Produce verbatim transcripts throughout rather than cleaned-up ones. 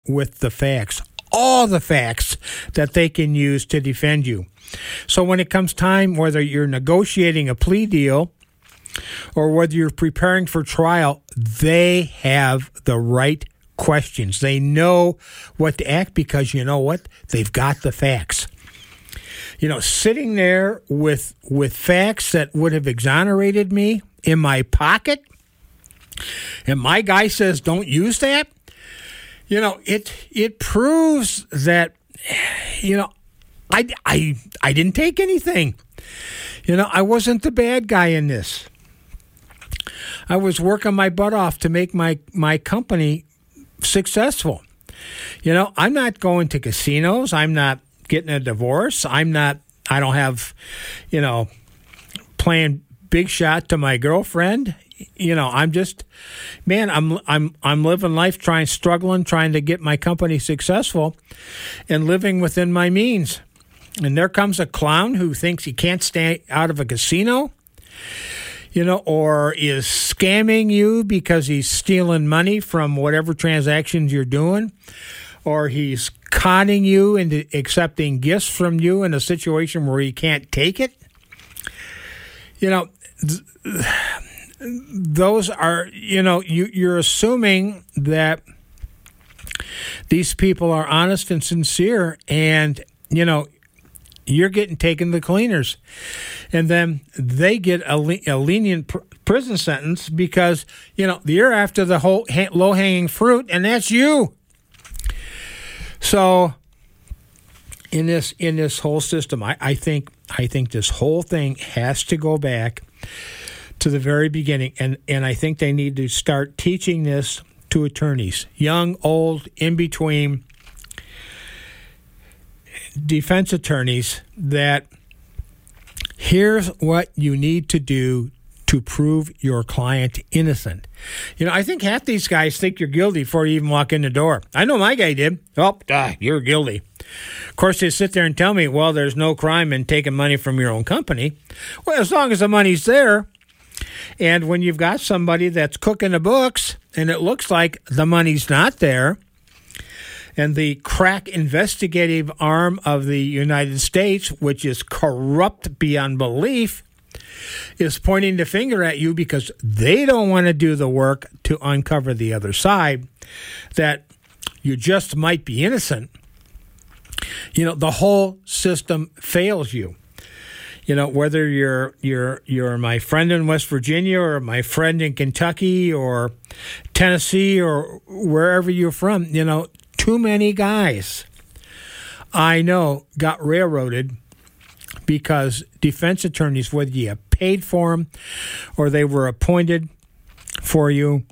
with the facts, all the facts that they can use to defend you. So when it comes time, whether you're negotiating a plea deal or whether you're preparing for trial, they have the right questions. They know what to act because you know what? They've got the facts. You know, sitting there with with facts that would have exonerated me in my pocket, and my guy says don't use that, you know, it it proves that, you know, I, I, I didn't take anything. You know, I wasn't the bad guy in this. I was working my butt off to make my, my company successful. You know, I'm not going to casinos. I'm not getting a divorce. I'm not, I don't have, you know, playing big shot to my girlfriend. You know, I'm just, man, I'm I'm I'm living life trying, struggling, trying to get my company successful and living within my means. And there comes a clown who thinks he can't stay out of a casino, you know, or is scamming you because he's stealing money from whatever transactions you're doing, or he's conning you into accepting gifts from you in a situation where he can't take it. You know, th- those are, you know, you, you're assuming that these people are honest and sincere, and, you know, you're getting taken to the cleaners. And then they get a, le- a lenient pr- prison sentence because, you know, you're after the whole ha- low-hanging fruit, and that's you. So in this in this whole system, I, I think I think this whole thing has to go back to the very beginning, and, and I think they need to start teaching this to attorneys, young, old, in between, defense attorneys, that here's what you need to do to prove your client innocent. You know, I think half these guys think you're guilty before you even walk in the door. I know my guy did. Oh, ah, you're guilty. Of course, they sit there and tell me, well, there's no crime in taking money from your own company. Well, as long as the money's there. And when you've got somebody that's cooking the books and it looks like the money's not there, and the crack investigative arm of the United States, which is corrupt beyond belief, is pointing the finger at you because they don't want to do the work to uncover the other side, that you just might be innocent, you know, the whole system fails you. You know, whether you're you're you're my friend in West Virginia or my friend in Kentucky or Tennessee or wherever you're from, you know, too many guys I know got railroaded because defense attorneys, whether you paid for them or they were appointed for you,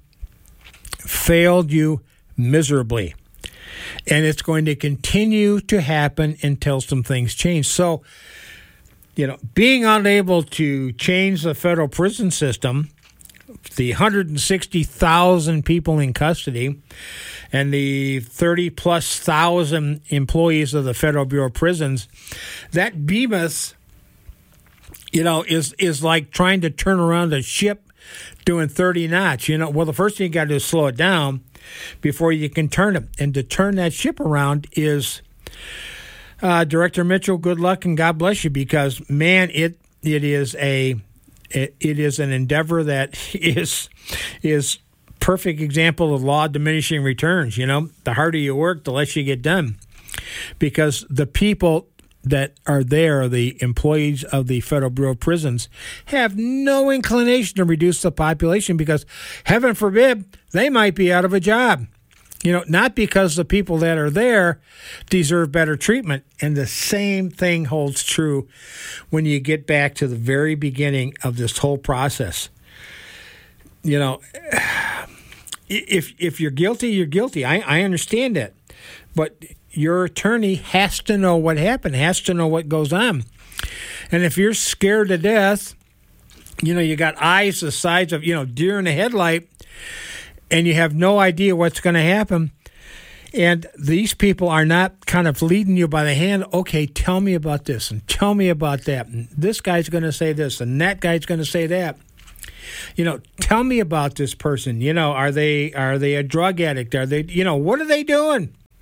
failed you miserably. And it's going to continue to happen until some things change. So, you know, being unable to change the federal prison system, the one hundred sixty thousand people in custody, and the thirty plus thousand employees of the Federal Bureau of Prisons, that behemoth, you know, is is like trying to turn around a ship doing thirty knots. You know, well, the first thing you got to do is slow it down before you can turn it. And to turn that ship around is, uh, Director Mitchell, good luck and God bless you, because, man, it it is a it, it is an endeavor that is is perfect example of law of diminishing returns. You know, the harder you work, the less you get done, because the people that are there, the employees of the Federal Bureau of Prisons, have no inclination to reduce the population because, heaven forbid, they might be out of a job. You know, not because the people that are there deserve better treatment. And the same thing holds true when you get back to the very beginning of this whole process. You know, if if you're guilty, you're guilty. I, I understand that. But your attorney has to know what happened, has to know what goes on. And if you're scared to death, you know, you got eyes the size of, you know, deer in a headlight, and you have no idea what's going to happen, and these people are not kind of leading you by the hand, okay, tell me about this, and tell me about that, and this guy's going to say this, and that guy's going to say that. You know, tell me about this person. You know, are they are they a drug addict? Are they, you know, what are they doing?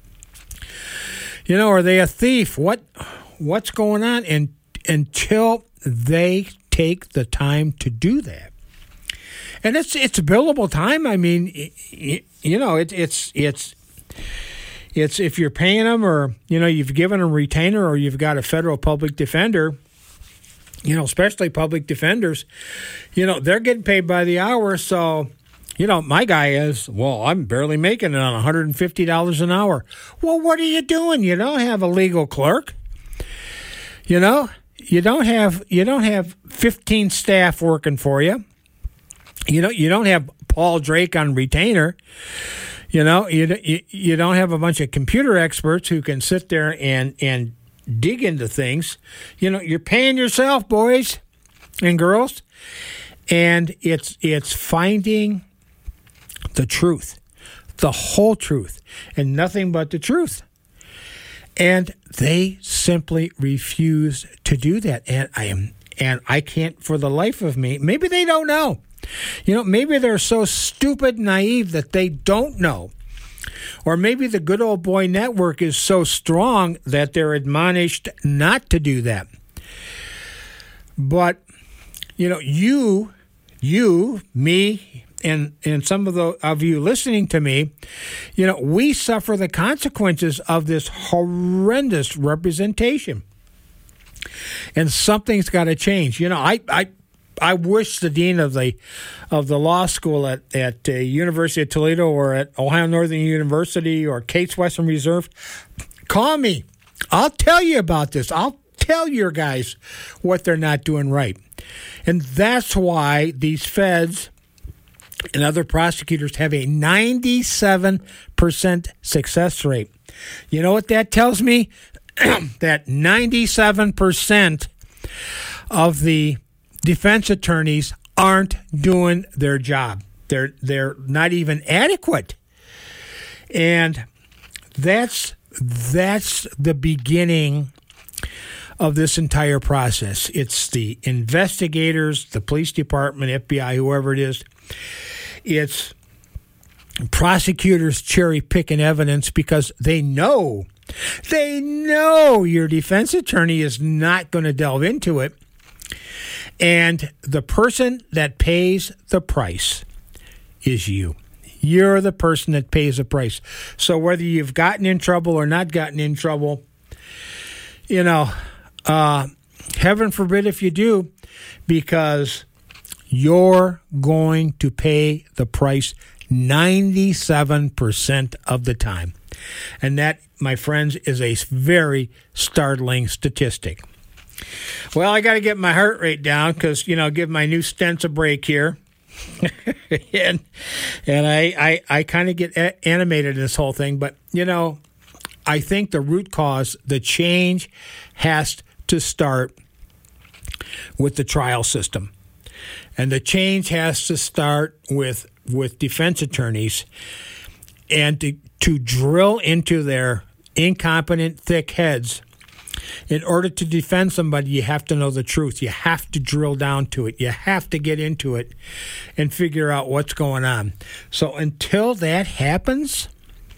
You know, are they a thief? What what's going on? And until they take the time to do that. And it's it's billable time. I mean, you, you know, it, it's it's it's if you're paying them, or you know, you've given them a retainer, or you've got a federal public defender. You know, especially public defenders, you know, they're getting paid by the hour. So, you know, my guy is, well, I'm barely making it on one hundred fifty dollars an hour. Well, what are you doing? You don't have a legal clerk. You know, you don't have you don't have fifteen staff working for you. You know, you don't have Paul Drake on retainer. You know, you you, you don't have a bunch of computer experts who can sit there and and dig into things. You know, you're paying yourself, boys and girls, and it's it's finding the truth, the whole truth, and nothing but the truth. And they simply refuse to do that. And I am, and I can't for the life of me. Maybe they don't know. You know, maybe they're so stupid, naive that they don't know. Or maybe the Good Old Boy Network is so strong that they're admonished not to do that. But, you know, you, you, me, and and some of the of you listening to me, you know, we suffer the consequences of this horrendous representation. And something's got to change. You know, I I I wish the dean of the of the law school at at uh, University of Toledo or at Ohio Northern University or Case Western Reserve, call me. I'll tell you about this. I'll tell your guys what they're not doing right. And that's why these feds and other prosecutors have a ninety-seven percent success rate. You know what that tells me? That ninety-seven percent of the defense attorneys aren't doing their job. They're they're not even adequate. And that's that's the beginning of this entire process. It's the investigators, the police department, F B I, whoever it is. It's prosecutors cherry picking evidence because they know, they know your defense attorney is not going to delve into it. And the person that pays the price is you. You're the person that pays the price. So whether you've gotten in trouble or not gotten in trouble, you know, uh, heaven forbid if you do, because you're going to pay the price ninety-seven percent of the time. And that, my friends, is a very startling statistic. Well, I got to get my heart rate down because, you know, give my new stents a break here. and and I, I, I kind of get a- animated in this whole thing. But, you know, I think the root cause, the change has to start with the trial system. And the change has to start with with defense attorneys and to, to drill into their incompetent, thick heads. In order to defend somebody, you have to know the truth. You have to drill down to it. You have to get into it and figure out what's going on. So until that happens,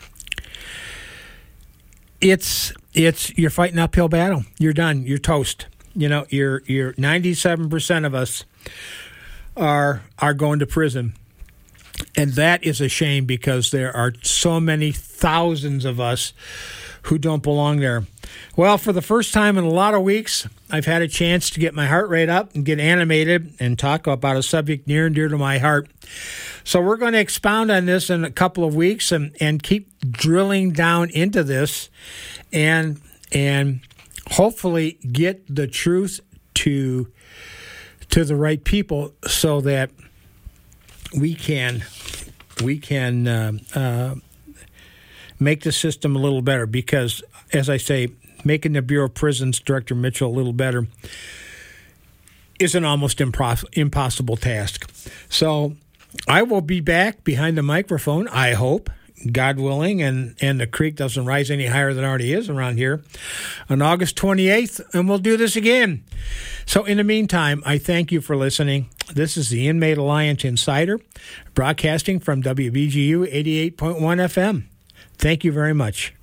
it's it's you're fighting an uphill battle. You're done. You're toast. You know, you're you're ninety-seven percent of us are are going to prison. And that is a shame because there are so many thousands of us who don't belong there. Well, for the first time in a lot of weeks, I've had a chance to get my heart rate up and get animated and talk about a subject near and dear to my heart. So we're going to expound on this in a couple of weeks and, and keep drilling down into this and and hopefully get the truth to to the right people so that we can we can uh, uh, make the system a little better. Because, as I say, making the Bureau of Prisons Director Mitchell a little better is an almost impos- impossible task. So I will be back behind the microphone, I hope, God willing, and, and the creek doesn't rise any higher than it already is around here, on August twenty-eighth, and we'll do this again. So in the meantime, I thank you for listening. This is the Inmate Alliance Insider, broadcasting from W B G U eighty-eight point one F M. Thank you very much.